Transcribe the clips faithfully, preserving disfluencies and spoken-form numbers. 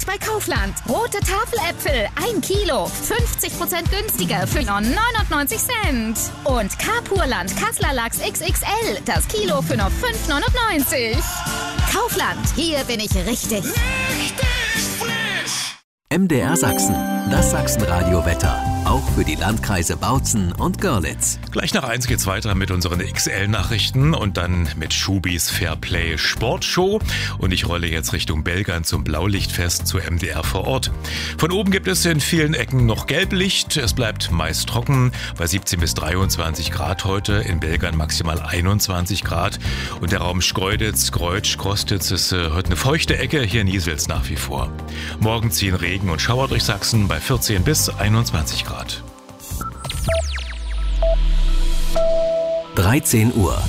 bei Kaufland. Rote Tafeläpfel, ein Kilo, fünfzig Prozent günstiger für nur neunundneunzig Cent. Und Carpurland Kassler Lachs X X L, das Kilo für nur fünf neunundneunzig. Kaufland, hier bin ich richtig. Richtig frisch! M D R Sachsen, das Sachsenradio-Wetter. Auch für die Landkreise Bautzen und Görlitz. Gleich nach eins geht's weiter mit unseren X L-Nachrichten und dann mit Schubis Fairplay Sportshow. Und ich rolle jetzt Richtung Belgern zum Blaulichtfest zu M D R vor Ort. Von oben gibt es in vielen Ecken noch Gelblicht. Es bleibt meist trocken, bei siebzehn bis dreiundzwanzig Grad heute. In Belgern maximal einundzwanzig Grad. Und der Raum Schkeuditz, Greutsch, Krostitz ist äh, heute eine feuchte Ecke. Hier nieselt's nach wie vor. Morgen ziehen Regen und Schauer durch Sachsen bei vierzehn bis einundzwanzig Grad. dreizehn Uhr.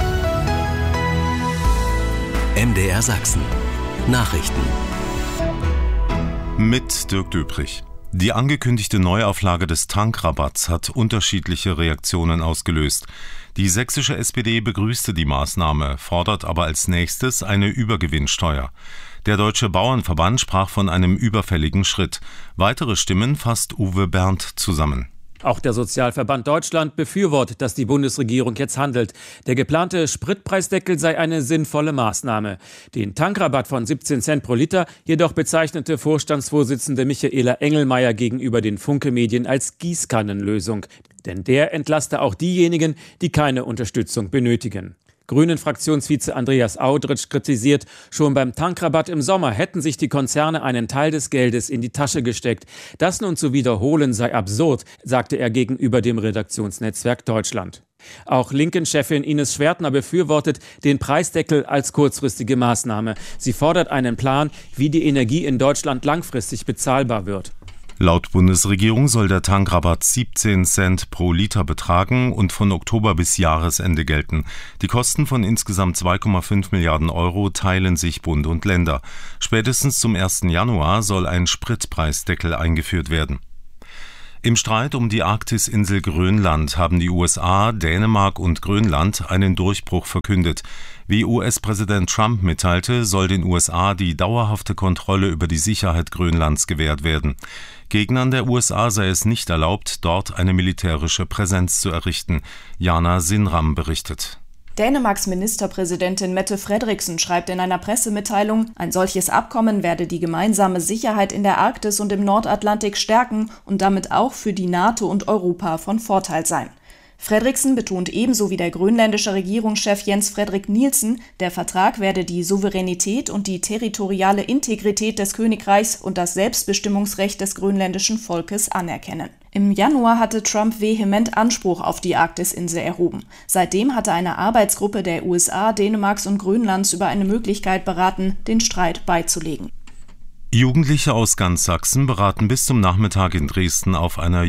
M D R Sachsen. Nachrichten. Mit Dirk Döprich. Die angekündigte Neuauflage des Tankrabatts hat unterschiedliche Reaktionen ausgelöst. Die sächsische S P D begrüßte die Maßnahme, fordert aber als nächstes eine Übergewinnsteuer. Der Deutsche Bauernverband sprach von einem überfälligen Schritt. Weitere Stimmen fasst Uwe Berndt zusammen. Auch der Sozialverband Deutschland befürwortet, dass die Bundesregierung jetzt handelt. Der geplante Spritpreisdeckel sei eine sinnvolle Maßnahme. Den Tankrabatt von siebzehn Cent pro Liter jedoch bezeichnete Vorstandsvorsitzende Michaela Engelmeier gegenüber den Funke-Medien als Gießkannenlösung. Denn der entlaste auch diejenigen, die keine Unterstützung benötigen. Grünen-Fraktionsvize Andreas Audritsch kritisiert, schon beim Tankrabatt im Sommer hätten sich die Konzerne einen Teil des Geldes in die Tasche gesteckt. Das nun zu wiederholen sei absurd, sagte er gegenüber dem Redaktionsnetzwerk Deutschland. Auch Linken-Chefin Ines Schwertner befürwortet den Preisdeckel als kurzfristige Maßnahme. Sie fordert einen Plan, wie die Energie in Deutschland langfristig bezahlbar wird. Laut Bundesregierung soll der Tankrabatt siebzehn Cent pro Liter betragen und von Oktober bis Jahresende gelten. Die Kosten von insgesamt zwei Komma fünf Milliarden Euro teilen sich Bund und Länder. Spätestens zum ersten Januar soll ein Spritpreisdeckel eingeführt werden. Im Streit um die Arktisinsel Grönland haben die U S A, Dänemark und Grönland einen Durchbruch verkündet. Wie U S-Präsident Trump mitteilte, soll den U S A die dauerhafte Kontrolle über die Sicherheit Grönlands gewährt werden. Gegnern der U S A sei es nicht erlaubt, dort eine militärische Präsenz zu errichten. Jana Sinram berichtet. Dänemarks Ministerpräsidentin Mette Frederiksen schreibt in einer Pressemitteilung, ein solches Abkommen werde die gemeinsame Sicherheit in der Arktis und im Nordatlantik stärken und damit auch für die NATO und Europa von Vorteil sein. Frederiksen betont ebenso wie der grönländische Regierungschef Jens Frederik Nielsen, der Vertrag werde die Souveränität und die territoriale Integrität des Königreichs und das Selbstbestimmungsrecht des grönländischen Volkes anerkennen. Im Januar hatte Trump vehement Anspruch auf die Arktisinsel erhoben. Seitdem hatte eine Arbeitsgruppe der U S A, Dänemarks und Grönlands über eine Möglichkeit beraten, den Streit beizulegen. Jugendliche aus ganz Sachsen beraten bis zum Nachmittag in Dresden auf einer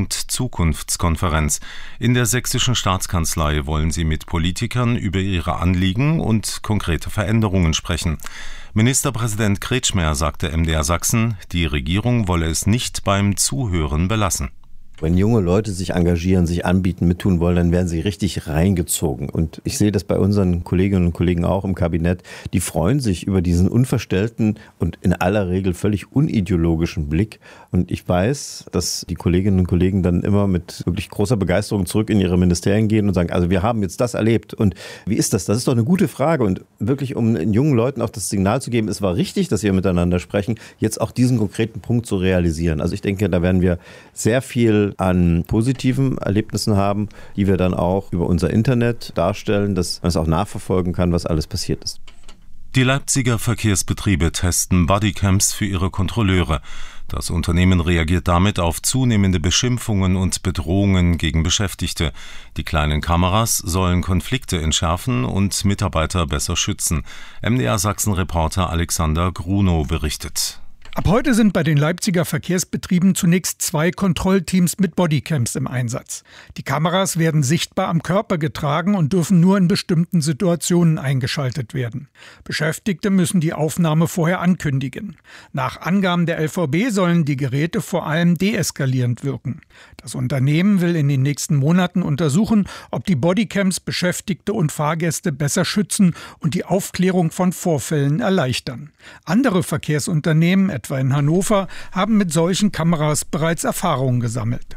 Jugend-Zukunftskonferenz. In der sächsischen Staatskanzlei wollen sie mit Politikern über ihre Anliegen und konkrete Veränderungen sprechen. Ministerpräsident Kretschmer sagte M D R Sachsen, die Regierung wolle es nicht beim Zuhören belassen. Wenn junge Leute sich engagieren, sich anbieten, mittun wollen, dann werden sie richtig reingezogen. Und ich sehe das bei unseren Kolleginnen und Kollegen auch im Kabinett. Die freuen sich über diesen unverstellten und in aller Regel völlig unideologischen Blick. Und ich weiß, dass die Kolleginnen und Kollegen dann immer mit wirklich großer Begeisterung zurück in ihre Ministerien gehen und sagen, also wir haben jetzt das erlebt. Und wie ist das? Das ist doch eine gute Frage. Und wirklich, um den jungen Leuten auch das Signal zu geben, es war richtig, dass wir miteinander sprechen, jetzt auch diesen konkreten Punkt zu realisieren. Also ich denke, da werden wir sehr viel an positiven Erlebnissen haben, die wir dann auch über unser Internet darstellen, dass man es auch nachverfolgen kann, was alles passiert ist. Die Leipziger Verkehrsbetriebe testen Bodycams für ihre Kontrolleure. Das Unternehmen reagiert damit auf zunehmende Beschimpfungen und Bedrohungen gegen Beschäftigte. Die kleinen Kameras sollen Konflikte entschärfen und Mitarbeiter besser schützen. M D R Sachsen-Reporter Alexander Grunow berichtet. Ab heute sind bei den Leipziger Verkehrsbetrieben zunächst zwei Kontrollteams mit Bodycams im Einsatz. Die Kameras werden sichtbar am Körper getragen und dürfen nur in bestimmten Situationen eingeschaltet werden. Beschäftigte müssen die Aufnahme vorher ankündigen. Nach Angaben der L V B sollen die Geräte vor allem deeskalierend wirken. Das Unternehmen will in den nächsten Monaten untersuchen, ob die Bodycams Beschäftigte und Fahrgäste besser schützen und die Aufklärung von Vorfällen erleichtern. Andere Verkehrsunternehmen, etwa in Hannover, haben mit solchen Kameras bereits Erfahrungen gesammelt.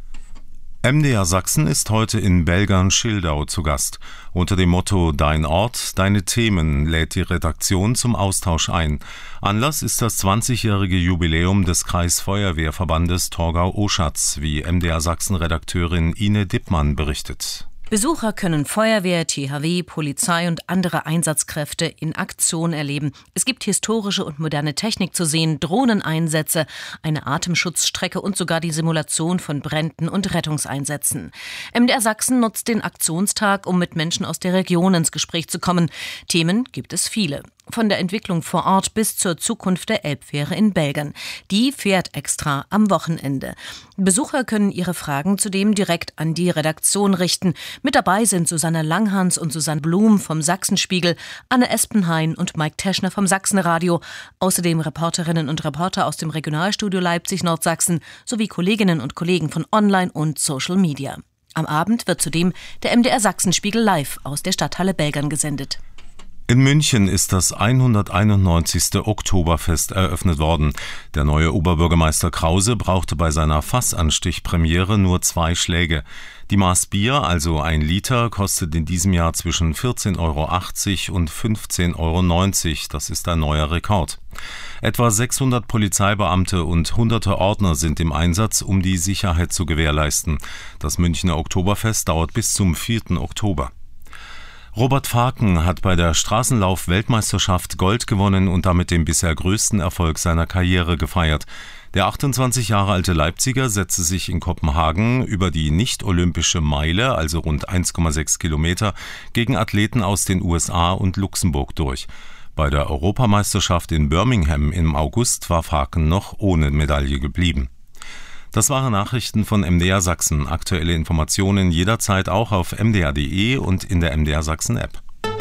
M D R Sachsen ist heute in Belgern-Schildau zu Gast. Unter dem Motto »Dein Ort, deine Themen« lädt die Redaktion zum Austausch ein. Anlass ist das zwanzigjährige Jubiläum des Kreisfeuerwehrverbandes Torgau-Oschatz, wie M D R Sachsen-Redakteurin Ine Dippmann berichtet. Besucher können Feuerwehr, T H W, Polizei und andere Einsatzkräfte in Aktion erleben. Es gibt historische und moderne Technik zu sehen, Drohneneinsätze, eine Atemschutzstrecke und sogar die Simulation von Bränden und Rettungseinsätzen. M D R Sachsen nutzt den Aktionstag, um mit Menschen aus der Region ins Gespräch zu kommen. Themen gibt es viele. Von der Entwicklung vor Ort bis zur Zukunft der Elbfähre in Belgern. Die fährt extra am Wochenende. Besucher können ihre Fragen zudem direkt an die Redaktion richten. Mit dabei sind Susanne Langhans und Susanne Blum vom Sachsenspiegel, Anne Espenhain und Mike Teschner vom Sachsenradio, außerdem Reporterinnen und Reporter aus dem Regionalstudio Leipzig-Nordsachsen sowie Kolleginnen und Kollegen von Online und Social Media. Am Abend wird zudem der M D R Sachsenspiegel live aus der Stadthalle Belgern gesendet. In München ist das hunderteinundneunzigste Oktoberfest eröffnet worden. Der neue Oberbürgermeister Krause brauchte bei seiner Fassanstich-Premiere nur zwei Schläge. Die Maß Bier, also ein Liter, kostet in diesem Jahr zwischen vierzehn Euro achtzig und fünfzehn Euro neunzig. Das ist ein neuer Rekord. Etwa sechshundert Polizeibeamte und hunderte Ordner sind im Einsatz, um die Sicherheit zu gewährleisten. Das Münchner Oktoberfest dauert bis zum vierten Oktober. Robert Faken hat bei der Straßenlauf-Weltmeisterschaft Gold gewonnen und damit den bisher größten Erfolg seiner Karriere gefeiert. Der achtundzwanzig Jahre alte Leipziger setzte sich in Kopenhagen über die nicht-olympische Meile, also rund eins Komma sechs Kilometer, gegen Athleten aus den U S A und Luxemburg durch. Bei der Europameisterschaft in Birmingham im August war Faken noch ohne Medaille geblieben. Das waren Nachrichten von M D R Sachsen. Aktuelle Informationen jederzeit auch auf m d r punkt d e und in der M D R Sachsen App.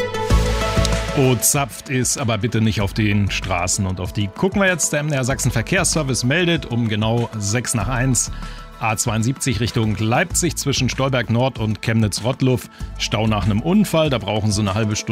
Oh, zapft ist, aber bitte nicht auf den Straßen. Und auf die gucken wir jetzt. Der M D R Sachsen Verkehrsservice meldet um genau sechs nach eins. A zweiundsiebzig Richtung Leipzig zwischen Stolberg Nord und Chemnitz-Rottluff. Stau nach einem Unfall, da brauchen Sie eine halbe Stunde